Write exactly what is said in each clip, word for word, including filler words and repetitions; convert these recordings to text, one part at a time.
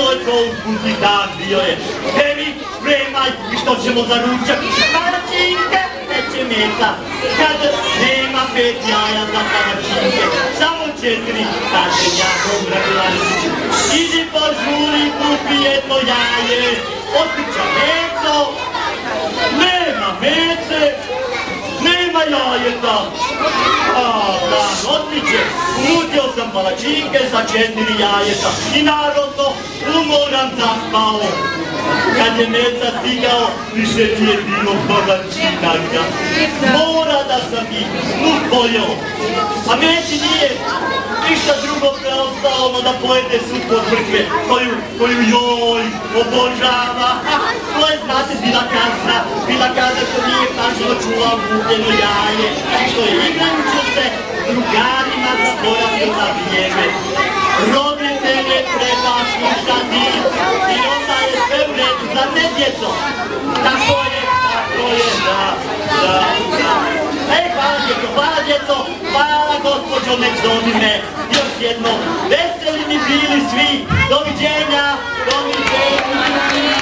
toliko uzbuti dan bio je. Tebi, spremaj i što ćemo za ručak? Palačinke, neće mesa. Kad nema pet jaja za palačinke, samo četiri, kaže njahom Dragulaniću. Idi požuri, kupi jedno jaje, otkuća meso. Nema mese, nema jajeta. A, da, odliče, unudio sam palačinke za četiri jajeta i naravno umoran zaspao. Kad je meca stigao, više nije bilo palačinaka. Mora da sam ih upojao. A meci nije ništa drugo preostalo, no da pojede supu od mrkve, koju, koju joj obožava. To je, znate, bila kazna, bila kazna što nije pažljivo čuvao kupljeno jaje, što je igrajući se drugarima zaboravio na vrijeme. Roditelje trebaš ništati i onda je sve u redu, znate, djeco? Tako je, tako je, da, da, da. Ej, hvala djeco, hvala djeco, hvala gospođo, nek zovi me. Još jedno, veseli mi bili svi, doviđenja, doviđenja.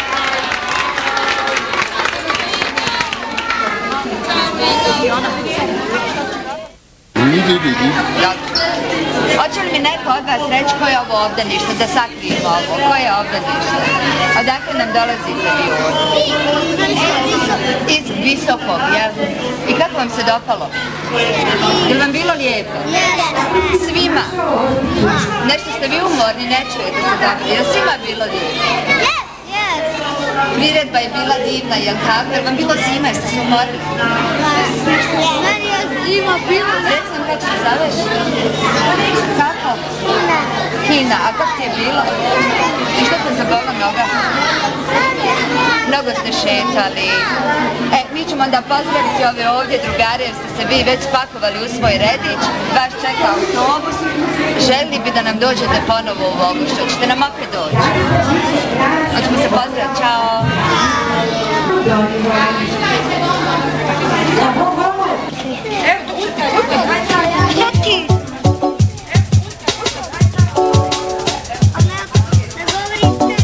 Hoće li mi neko od vas reći ko je ovo ovdje ništa, da sakrijemo ovo, ko je ovdje ništa? Odakle nam dolazite vi ovdje? Iz Visokog, jel? I kako vam se dopalo? Je li vam bilo lijepo? Svima? Nešto ste vi umorni, ne čujete se dobro. Je li svima bilo lijepo? Priredba je bila divna, jel tako? Je li vam bilo zima, jeste se umorili? Meni je zima bila. Reci nam kako se zoveš? Kako? Kina. Kina, a kako ti je bilo? I što te zabola noga? Mnogo ste šetali. E, mi ćemo onda pozdraviti ove ovdje drugare jer ste se vi već spakovali u svoj redić. Vaš čeka autobus. Želili bi da nam dođete ponovo u Vogušu. Hoćete nam opet doći? Hoćemo se pozdraviti. Ćao.